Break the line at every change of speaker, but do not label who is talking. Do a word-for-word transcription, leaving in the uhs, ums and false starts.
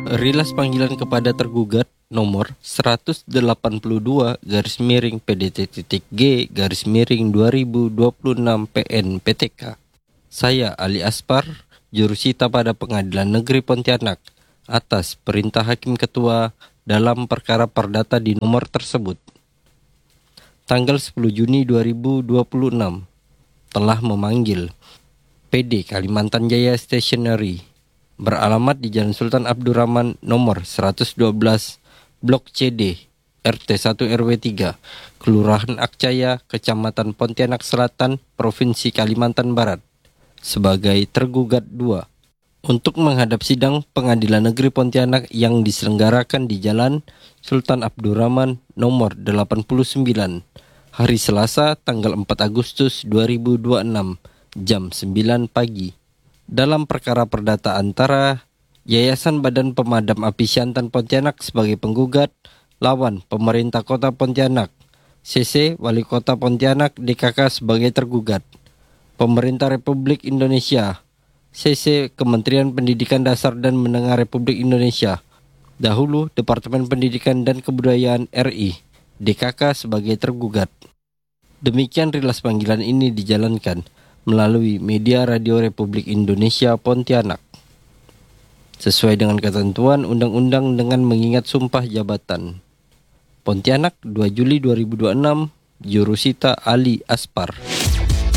Rilas panggilan kepada tergugat nomor seratus delapan puluh dua garis miring P D T titik G garis miring dua ribu dua puluh enam P N P T K. Saya Ali Aspar, jurusita pada Pengadilan Negeri Pontianak atas perintah Hakim Ketua dalam perkara perdata di nomor tersebut. Tanggal sepuluh Juni dua ribu dua puluh enam telah memanggil P D Kalimantan Jaya Stationery beralamat di Jalan Sultan Abdurrahman nomor seratus dua belas Blok C D R T satu R W tiga Kelurahan Akcaya, Kecamatan Pontianak Selatan, Provinsi Kalimantan Barat sebagai tergugat dua untuk menghadap sidang Pengadilan Negeri Pontianak yang diselenggarakan di Jalan Sultan Abdurrahman nomor delapan puluh sembilan hari Selasa tanggal empat Agustus dua ribu dua puluh enam jam sembilan pagi. Dalam perkara perdata antara Yayasan Badan Pemadam Api Siantan Pontianak sebagai penggugat lawan Pemerintah Kota Pontianak, C C Wali Kota Pontianak D K K sebagai tergugat, Pemerintah Republik Indonesia, C C Kementerian Pendidikan Dasar dan Menengah Republik Indonesia, dahulu Departemen Pendidikan dan Kebudayaan R I, D K K sebagai tergugat. Demikian rilas panggilan ini dijalankan melalui Media Radio Republik Indonesia Pontianak sesuai dengan ketentuan undang-undang dengan mengingat sumpah jabatan. Pontianak dua Juli dua ribu dua puluh enam, Jurusita Ali Aspar.